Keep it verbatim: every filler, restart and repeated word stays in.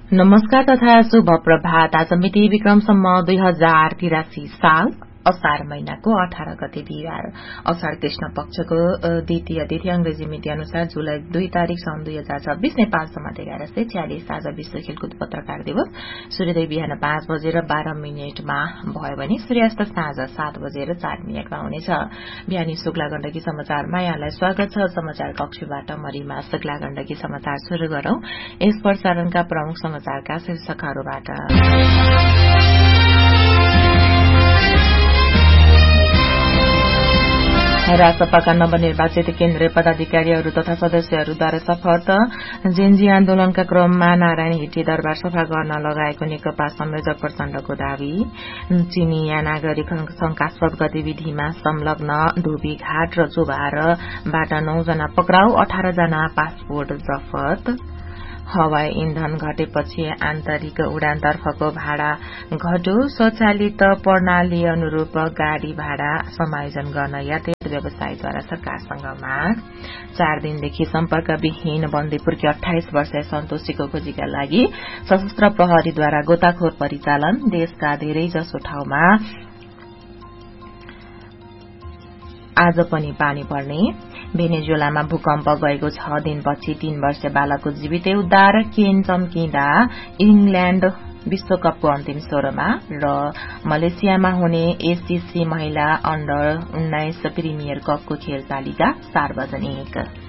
नमस्कार तथा शुभ प्रभात। आज मिति विक्रमसम्म दुई हजार तिरासी साल असार महीनाको अठारह गते बिहिबार असार कृष्ण पक्षको द्वितीय तिथि अंग्रेजी मिति अनुसार जुलाई दुई तारीक सन् दुई हजार छब्बीस नेपाल सम्मत एघार सय छ्यालिस आज विश्व खेलकुद पत्रकार दिवस। सूर्योदय बिहान पाँच बजेर बाह्र मिनटमा भयो भने सूर्यास्त साँझ सात बजेर चार मिनटमा हुनेछ। बिहानी शुक्ला गण्डकी समाचारमा यहाँलाई स्वागत छ। समाचार कक्षबाट मरिमा शुक्ला गण्डकी समाचार शुरू गरौं। यस प्रसारणका प्रमुख समाचारका शीर्षकहरूबाट राजसभाका नवनिर्वाचित केन्द्रीय पदाधिकारीहरू तथा सदस्यहरूद्वारा शपथ जेन्जी आन्दोलनका क्रममा नारायण हिटी दरबार सफा गर्न लगाएको नेकपा संयोजक प्रचण्डको दावी। चिनिया नागरिक शंकास्पद गतिविधिमा संलग्न धोबीघाट र चोभारबाट नौ जना पक्राउ, अठारह जना पासपोर्ट जफत। हवाई इन्धन घटेपछि आन्तरिक उडानतर्फको भाडा घट्यो। स्वचालित प्रणाली अनुरूप गाड़ी भाडा समायोजन गर्न यातायात व्यवसायद्वारा सरकारसँग माग। चार दिनदेखि सम्पर्कविहीन बन्दीपुरकी अठाइस वर्षीय सन्तोषीको खोजीका लागि सशस्त्र प्रहरीद्वारा गोताखोर परिचालन। देशका धेरैजसो ठाउँमा आज पनि पानी पर्ने। भेनेजुएलामा भूकम्प गएको छ दिनपछि तीन वर्षीय बालकको जीवितै उद्धार। केन चम्किँदा इंग्ल्याण्ड विश्वकपको अन्तिम सोह्रमा। र मलेसियामा हुने एसीसी महिला अन्डर उन्नाइस प्रिमियर कपको खेल तालिका सार्वजनिक।